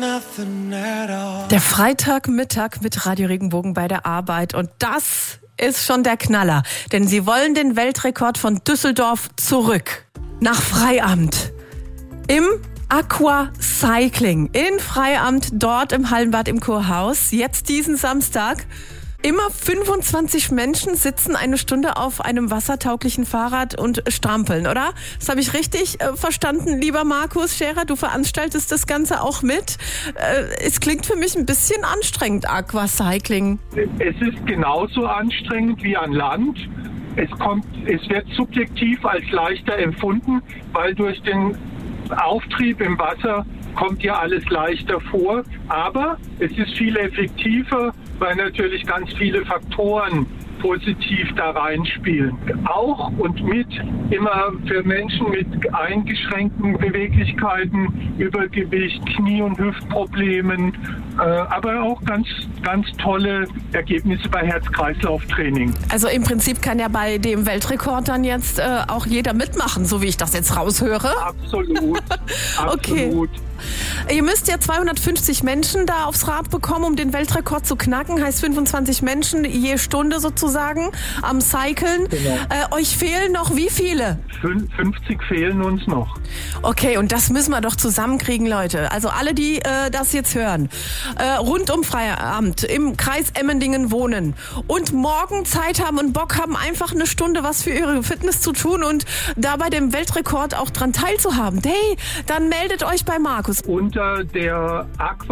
Der Freitagmittag mit Radio Regenbogen bei der Arbeit und das ist schon der Knaller, denn sie wollen den Weltrekord von Düsseldorf zurück nach Freiamt im Aquacycling in Freiamt, dort im Hallenbad im Kurhaus, jetzt diesen Samstag. Immer 25 Menschen sitzen eine Stunde auf einem wassertauglichen Fahrrad und strampeln, oder? Das habe ich richtig verstanden, lieber Markus Scherer. Du veranstaltest das Ganze auch mit. Es klingt für mich ein bisschen anstrengend, Aquacycling. Es ist genauso anstrengend wie an Land. Es wird subjektiv als leichter empfunden, weil durch den Auftrieb im Wasser kommt ja alles leichter vor. Aber es ist viel effektiver, weil natürlich ganz viele Faktoren positiv da reinspielen. Auch und mit immer für Menschen mit eingeschränkten Beweglichkeiten, Übergewicht, Knie- und Hüftproblemen, aber auch ganz, ganz tolle Ergebnisse bei Herz-Kreislauf-Training. Also im Prinzip kann ja bei dem Weltrekord dann jetzt auch jeder mitmachen, so wie ich das jetzt raushöre. Absolut. Okay. Absolut. Ihr müsst ja 250 Menschen da aufs Rad bekommen, um den Weltrekord zu knacken. Heißt 25 Menschen je Stunde sozusagen am Cyclen. Genau. Euch fehlen noch wie viele? 50 fehlen uns noch. Okay, und das müssen wir doch zusammenkriegen, Leute. Also alle, die das jetzt hören, rund um Freiamt, im Kreis Emmendingen wohnen und morgen Zeit haben und Bock haben, einfach eine Stunde was für ihre Fitness zu tun und da bei dem Weltrekord auch dran teilzuhaben. Hey, dann meldet euch bei Markus. Unter der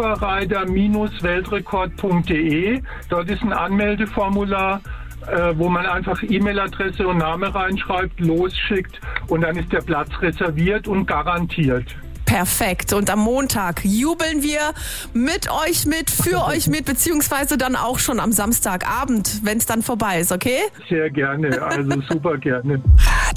aquarider-weltrekord.de, dort ist ein Anmeldeformular, wo man einfach E-Mail-Adresse und Name reinschreibt, losschickt und dann ist der Platz reserviert und garantiert. Perfekt. Und am Montag jubeln wir mit euch mit, für euch mit, beziehungsweise dann auch schon am Samstagabend, wenn es dann vorbei ist, okay? Sehr gerne, also super gerne.